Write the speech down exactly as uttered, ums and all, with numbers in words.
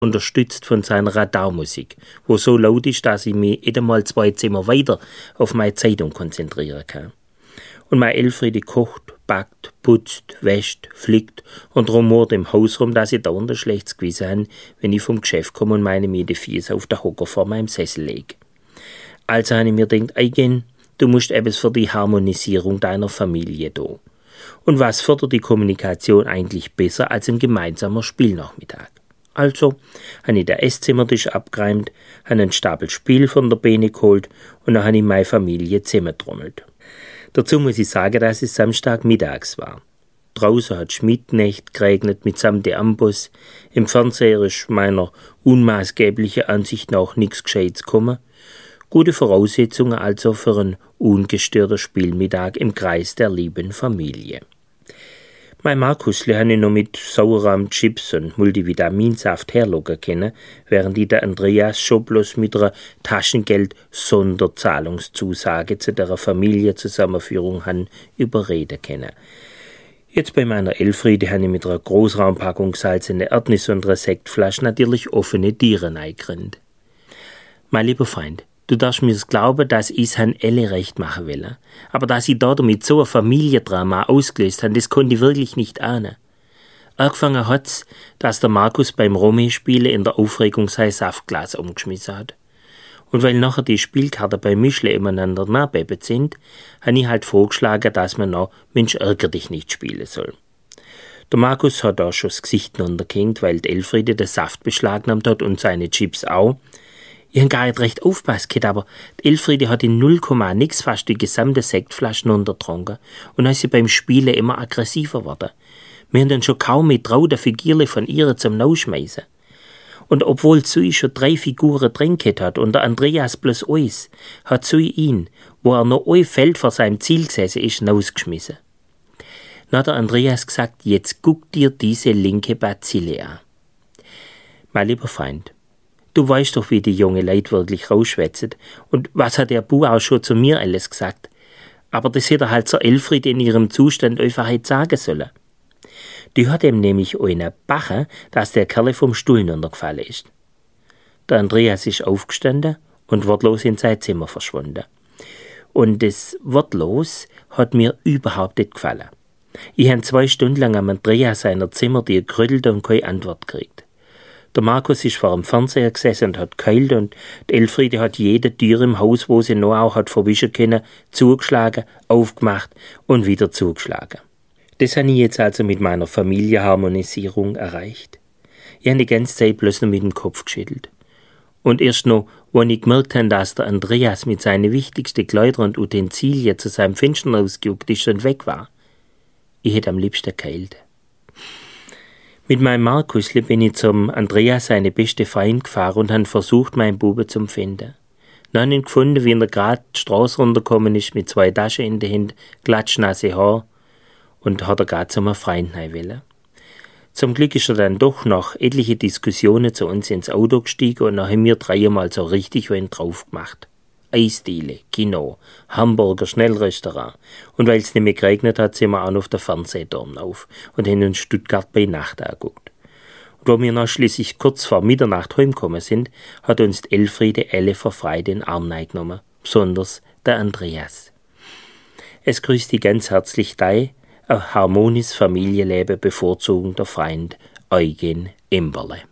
unterstützt von seiner Radarmusik, wo so laut ist, dass ich mich nicht einmal zwei Zimmer weiter auf meine Zeitung konzentrieren kann. Und mein Elfriede kocht, backt, putzt, wäscht, flickt und rumort im Haus rum, dass ich dauernd ein schlechtes Gewissen habe, wenn ich vom Geschäft komme und meine mir die Fies auf der Hocker vor meinem Sessel lege. Also habe ich mir gedacht, Eugen, du musst etwas für die Harmonisierung deiner Familie tun. Und was fördert die Kommunikation eigentlich besser als ein gemeinsamer Spielnachmittag? Also habe ich den Esszimmertisch abgeräumt, habe einen Stapel Spiel von der Beine geholt und dann habe ich meine Familie zusammengetrommelt. Dazu muss ich sagen, dass es Samstagmittags war. Draußen hat es Mitternacht geregnet mitsamt der Amboss. Im Fernseher ist meiner unmaßgeblichen Ansicht nach nichts Gescheites gekommen. Gute Voraussetzungen also für einen ungestörten Spielmittag im Kreis der lieben Familie. Mein Markusle habe ich noch mit Sauerrahm, Chips und Multivitaminsaft herlocken können, während ich der Andreas schon bloß mit einer Taschengeld-Sonderzahlungszusage zu der Familienzusammenführung han überreden können. Jetzt bei meiner Elfriede habe ich mit einer Großraumpackung salzene Erdnüsse und einer Sektflasche natürlich offene Tiere eingerinnt. Mein lieber Freund, du darfst mir glauben, dass ich's han elle recht machen will. Aber dass ich da damit so ein Familiendrama ausgelöst habe, das konnte ich wirklich nicht ahnen. Angefangen hat's, dass der Markus beim Romy-Spielen in der Aufregung sein Saftglas umgeschmissen hat. Und weil nachher die Spielkarten bei Mischle ineinander nachbebet sind, habe ich halt vorgeschlagen, dass man noch Mensch ärger dich nicht spielen soll. Der Markus hat da schon das Gesicht runtergehängt, weil die Elfriede den Saft beschlagnahmt hat und seine Chips auch. Ich hab gar nicht recht aufgepasst, aber die Elfriede hat in null Komma nix fast die gesamte Sektflasche untergetrunken und dann ist sie beim Spielen immer aggressiver geworden. Wir haben dann schon kaum mit traut, der Figürle von ihr zum Nauschmeißen. Und obwohl Sui schon drei Figuren drin gehabt hat und der Andreas bloß eins, hat Sui ihn, wo er noch ein Feld vor seinem Ziel gesessen ist, rausgeschmissen. Dann hat der Andreas gesagt, jetzt guck dir diese linke Bazille an. Mein lieber Freund, du weißt doch, wie die junge Leute wirklich rausschwätzen. Und was hat der Bu auch schon zu mir alles gesagt? Aber das hätte er halt zur Elfriede in ihrem Zustand einfach hätte sagen sollen. Die hat ihm nämlich eine Bache, dass der Kerl vom Stuhl runtergefallen ist. Der Andreas ist aufgestanden und wortlos in sein Zimmer verschwunden. Und das wortlos hat mir überhaupt nicht gefallen. Ich habe zwei Stunden lang am Andreas seiner Zimmer die gerüttelt und keine Antwort gekriegt. Der Markus ist vor dem Fernseher gesessen und hat geheult und die Elfriede hat jede Tür im Haus, wo sie noch auch hat verwischen können, zugeschlagen, aufgemacht und wieder zugeschlagen. Das habe ich jetzt also mit meiner Familienharmonisierung erreicht. Ich habe die ganze Zeit bloß noch mit dem Kopf geschüttelt. Und erst noch, als ich gemerkt habe, dass der Andreas mit seinen wichtigsten Kleidern und Utensilien zu seinem Fenster rausgeguckt ist und weg war. Ich hätte am liebsten geheult. Mit meinem Markusle bin ich zum Andreas, seine beste Freund, gefahren und habe versucht, meinen Buben zu finden. Dann habe ich ihn gefunden, wie er gerade die Straße runtergekommen ist, mit zwei Taschen in der Hand, klatschnasse Haar, und hat er gerade zum Freund rein wollen. Zum Glück ist er dann doch nach etliche Diskussionen zu uns ins Auto gestiegen und dann haben wir dreimal so richtig einen drauf gemacht. Eisdiele, Kino, Hamburger Schnellrestaurant. Und weil es nicht mehr geregnet hat, sind wir auch noch auf der Fernsehturm auf und haben uns Stuttgart bei Nacht angeguckt. Und wo wir noch schließlich kurz vor Mitternacht heimgekommen sind, hat uns die Elfriede alle verfreit den Arm genommen, besonders der Andreas. Es grüßt die ganz herzlich dei, ein harmonisches Familienleben bevorzugender Freund Eugen Imberle.